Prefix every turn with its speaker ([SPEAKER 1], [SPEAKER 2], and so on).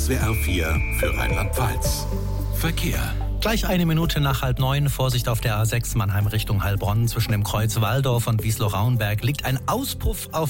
[SPEAKER 1] SWR 4 für Rheinland-Pfalz. Verkehr.
[SPEAKER 2] Gleich 1 Minute nach 8:30, Vorsicht auf der A6 Mannheim Richtung Heilbronn. Zwischen dem Kreuz Walldorf und Wiesloch-Rauenberg liegt ein Auspuff auf